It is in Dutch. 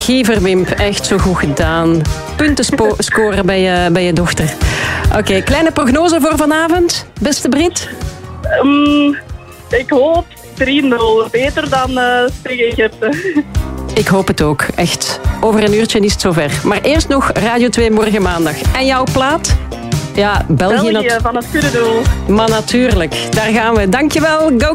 Gieverwimp, echt zo goed gedaan. Punten scoren bij je dochter. Oké, kleine prognose voor vanavond, beste Brit? Ik hoop 3-0. Beter dan tegen Egypte. Ik hoop het ook, echt. Over een uurtje is het zover. Maar eerst nog Radio 2 morgen maandag. En jouw plaat? Ja, België Van het goede doel. Maar natuurlijk, daar gaan we. Dankjewel, go!